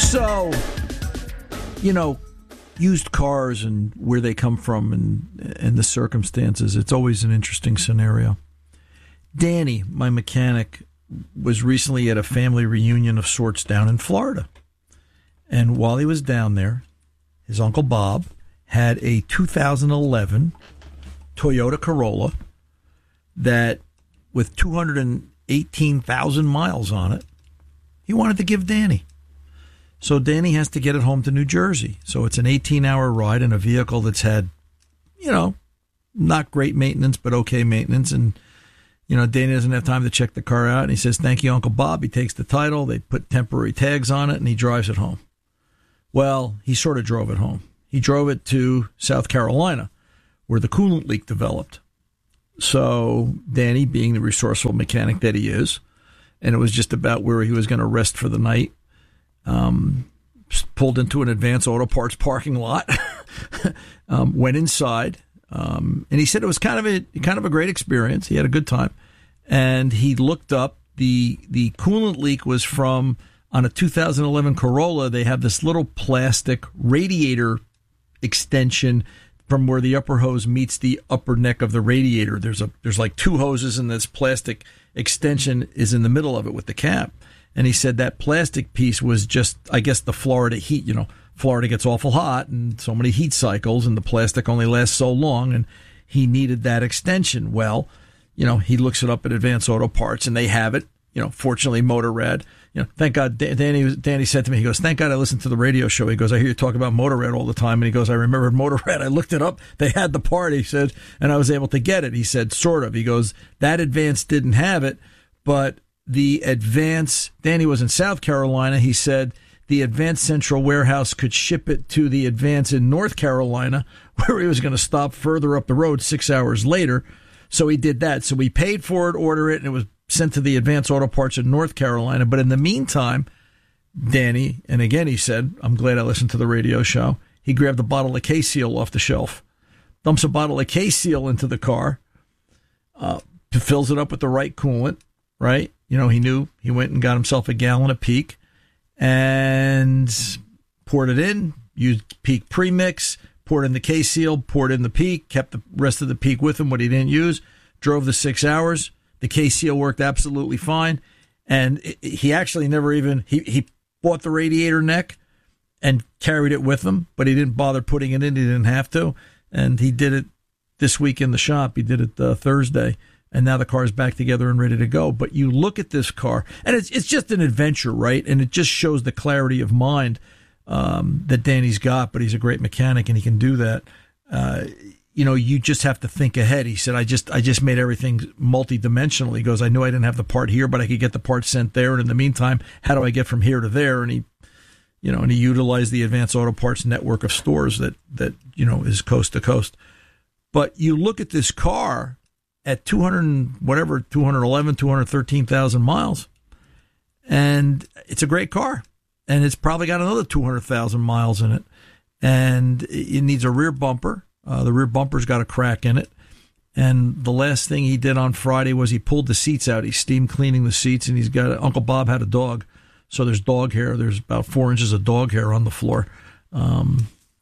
So, used cars and where they come from and the circumstances, it's always an interesting scenario. Danny, my mechanic, was recently at a family reunion of sorts down in Florida. And while he was down there, his Uncle Bob had a 2011 Toyota Corolla that, with 218,000 miles on it, he wanted to give Danny. So Danny has to get it home to New Jersey. So it's an 18-hour ride in a vehicle that's had, not great maintenance, but okay maintenance. And, Danny doesn't have time to check the car out. And he says, "Thank you, Uncle Bob." He takes the title. They put temporary tags on it, and he drives it home. Well, he sort of drove it home. He drove it to South Carolina, where the coolant leak developed. So Danny, being the resourceful mechanic that he is, and it was just about where he was going to rest for the night, pulled into an Advance Auto Parts parking lot, went inside, and he said it was kind of a great experience. He had a good time, and he looked up the coolant leak was from, on a 2011 Corolla. They have this little plastic radiator extension from where the upper hose meets the upper neck of the radiator. There's like two hoses, and this plastic extension is in the middle of it with the cap. And he said that plastic piece was just, I guess, the Florida heat. Florida gets awful hot and so many heat cycles, and the plastic only lasts so long, and he needed that extension. Well, he looks it up at Advance Auto Parts, and they have it. Fortunately, Motorrad. Thank God. Danny said to me, he goes, "Thank God I listened to the radio show." He goes, "I hear you talk about Motorrad all the time." And he goes, "I remembered Motorrad. I looked it up. They had the part," he said, "and I was able to get it." He said, "Sort of." He goes, "That Advance didn't have it, but the Advance," Danny was in South Carolina. He said the Advance Central Warehouse could ship it to the Advance in North Carolina, where he was going to stop further up the road 6 hours later. So he did that. So we paid for it, ordered it, and it was sent to the Advance Auto Parts in North Carolina. But in the meantime, Danny, and again he said, "I'm glad I listened to the radio show," he grabbed a bottle of K-Seal off the shelf, dumps a bottle of K-Seal into the car, fills it up with the right coolant, right? He knew. He went and got himself a gallon of Peak and poured it in, used Peak premix, poured in the K-Seal, poured in the Peak, kept the rest of the Peak with him, what he didn't use, drove the 6 hours. The K-Seal worked absolutely fine. And he actually never even, he bought the radiator neck and carried it with him, but he didn't bother putting it in. He didn't have to. And he did it this week in the shop. He did it Thursday. And now the car is back together and ready to go. But you look at this car, and it's just an adventure, right? And it just shows the clarity of mind that Danny's got. But he's a great mechanic, and he can do that. You just have to think ahead. He said, I just made everything multidimensional. He goes, "I knew I didn't have the part here, but I could get the part sent there. And in the meantime, how do I get from here to there?" And he utilized the Advance Auto Parts network of stores that is coast to coast. But you look at this car at 213,000 miles, and it's a great car, and it's probably got another 200,000 miles in it, and it needs a rear bumper. The rear bumper's got a crack in it. And the last thing he did on Friday was he pulled the seats out. He's steam cleaning the seats, and Uncle Bob had a dog. So there's dog hair. There's about 4 inches of dog hair on the floor. And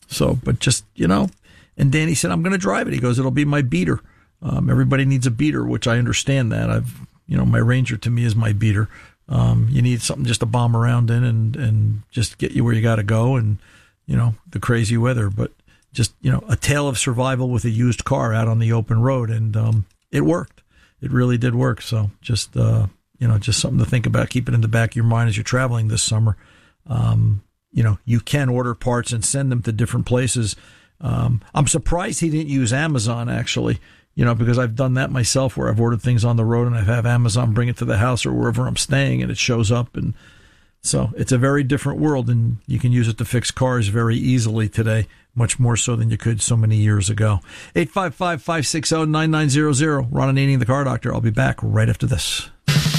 Danny said, "I'm going to drive it." He goes, "It'll be my beater." Everybody needs a beater, which I understand that. My Ranger to me is my beater. You need something just to bomb around in and just get you where you got to go, and, the crazy weather, but just, a tale of survival with a used car out on the open road. And, it worked. It really did work. So just something to think about. Keep it in the back of your mind as you're traveling this summer. You can order parts and send them to different places. I'm surprised he didn't use Amazon, actually, because I've done that myself, where I've ordered things on the road and I have Amazon bring it to the house or wherever I'm staying, and it shows up. And so it's a very different world, and you can use it to fix cars very easily today, much more so than you could so many years ago. 855-560-9900. Ron Ananian, the Car Doctor. I'll be back right after this.